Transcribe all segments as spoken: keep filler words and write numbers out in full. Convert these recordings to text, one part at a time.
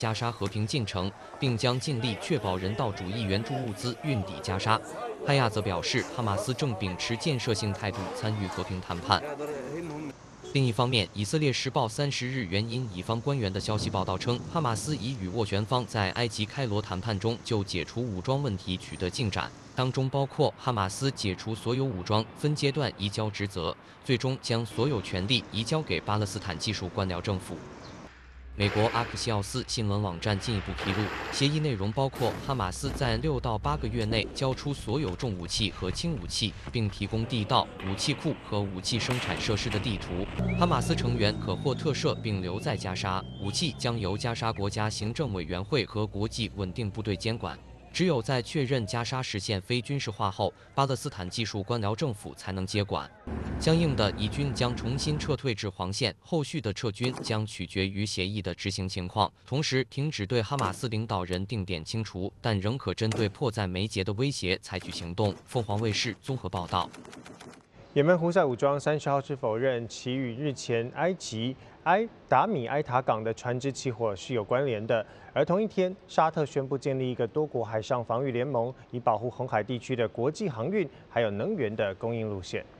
加沙和平进程，并将尽力确保人道主义援助物资运抵加沙。汉亚则表示，哈马斯正秉持建设性态度参与和平谈判。另一方面，以色列时报三十日援引以方官员的消息报道称，哈马斯已与斡旋方在埃及开罗谈判中就解除武装问题取得进展，当中包括哈马斯解除所有武装、分阶段移交职责，最终将所有权力移交给巴勒斯坦技术官僚政府。美国阿克西奥斯新闻网站进一步披露，协议内容包括哈马斯在六到八个月内交出所有重武器和轻武器，并提供地道、武器库和武器生产设施的地图。哈马斯成员可获特赦并留在加沙，武器将由加沙国家行政委员会和国际稳定部队监管。只有在确认加沙实现非军事化后，巴勒斯坦技术官僚政府才能接管。相应的，以军将重新撤退至黄线，后续的撤军将取决于协议的执行情况。同时，停止对哈马斯领导人定点清除，但仍可针对迫在眉睫的威胁采取行动。凤凰卫视综合报道。 也门胡塞武装三十号是否认其与日前埃及埃达米埃塔港的船只起火是有关联的。而同一天，沙特宣布建立一个多国海上防御联盟，以保护红海地区的国际航运还有能源的供应路线。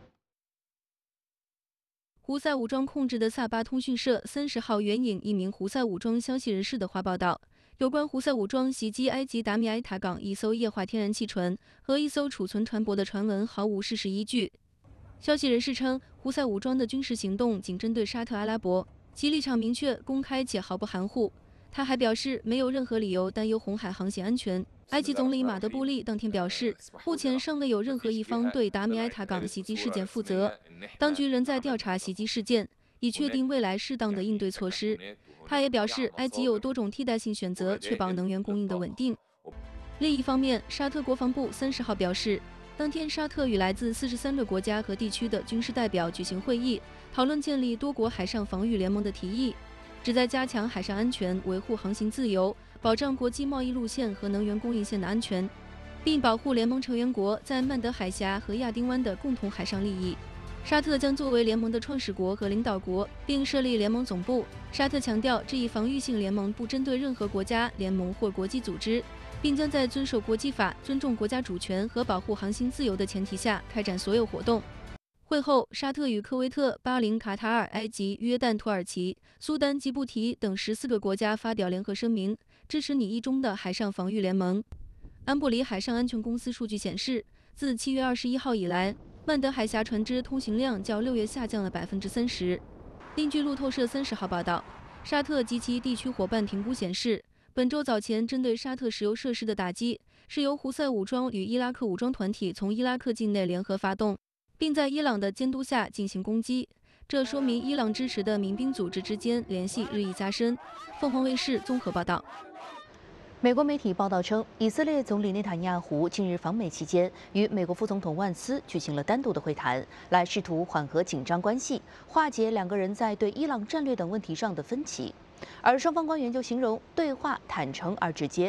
胡塞武装控制的萨巴通讯社三十号援引一名胡塞武装消息人士的话报道，有关胡塞武装袭击埃及达米埃塔港一艘液化天然气船和一艘储存船舶的传闻毫无事实依据。消息人士称，胡塞武装的军事行动仅针对沙特阿拉伯，其立场明确、公开且毫不含糊。他还表示，没有任何理由担忧红海航行安全。埃及总理马德布利当天表示，目前尚未有任何一方对达米埃塔港袭击事件负责，当局仍在调查袭击事件，以确定未来适当的应对措施。他也表示，埃及有多种替代性选择，确保能源供应的稳定。另一方面，沙特国防部三十号表示，当天沙特与来自四十三个国家和地区的军事代表举行会议，讨论建立多国海上防御联盟的提议，旨在加强海上安全，维护航行自由，保障国际贸易路线和能源供应线的安全，并保护联盟成员国在曼德海峡和亚丁湾的共同海上利益。沙特将作为联盟的创始国和领导国，并设立联盟总部。沙特强调，这一防御性联盟不针对任何国家、联盟或国际组织，并将在遵守国际法、尊重国家主权和保护航行自由的前提下开展所有活动。会后，沙特与科威特、巴林、卡塔尔、埃及、约旦、土耳其、苏丹、吉布提等十四个国家发表联合声明，支持拟议中的海上防御联盟。安布里海上安全公司数据显示，自七月二十一号以来，曼德海峡船只通行量较六月下降了百分之三十。另据路透社三十号报道，沙特及其地区伙伴评估显示，本周早前针对沙特石油设施的打击是由胡塞武装与伊拉克武装团体从伊拉克境内联合发动，并在伊朗的监督下进行攻击。这说明伊朗支持的民兵组织之间联系日益加深。凤凰卫视综合报道。 美国媒体报道称，以色列总理内塔尼亚胡近日访美期间，与美国副总统万斯举行了单独的会谈，来试图缓和紧张关系，化解两个人在对伊朗战略等问题上的分歧。而双方官员就形容对话坦诚而直接。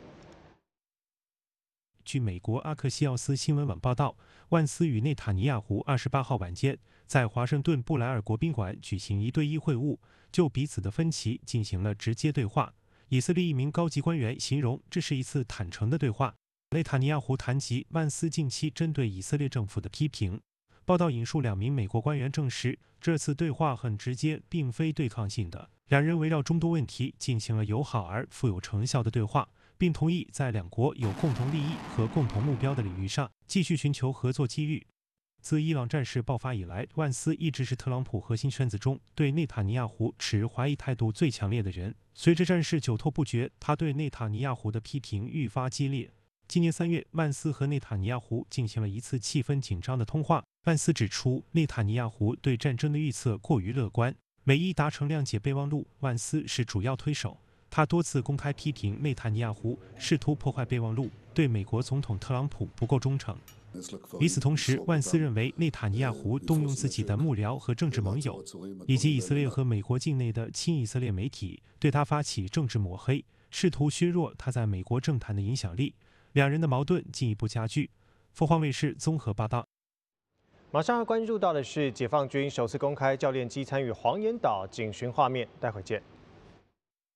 据美国阿克西奥斯新闻网报道，万斯与内塔尼亚胡二十八号晚间在华盛顿布莱尔国宾馆举行一对一会晤，就彼此的分歧进行了直接对话。以色列一名高级官员形容这是一次坦诚的对话。内塔尼亚胡谈及万斯近期针对以色列政府的批评。报道引述两名美国官员证实，这次对话很直接，并非对抗性的。两人围绕中东问题进行了友好而富有成效的对话，并同意在两国有共同利益和共同目标的领域上继续寻求合作机遇。自伊朗战事爆发以来，万斯一直是特朗普核心圈子中对内塔尼亚胡持怀疑态度最强烈的人。随着战事久拖不决，他对内塔尼亚胡的批评愈发激烈。今年三月，万斯和内塔尼亚胡进行了一次气氛紧张的通话。万斯指出，内塔尼亚胡对战争的预测过于乐观，美伊达成谅解备忘录，万斯是主要推手。他多次公开批评内塔尼亚胡试图破坏备忘录，对美国总统特朗普不够忠诚。与此同时，万斯认为内塔尼亚胡动用自己的幕僚和政治盟友，以及以色列和美国境内的亲以色列媒体，对他发起政治抹黑，试图削弱他在美国政坛的影响力。两人的矛盾进一步加剧。凤凰卫视综合报道。 马上要关注到的是，解放军首次公开教练机参与黄岩岛警巡画面，待会见。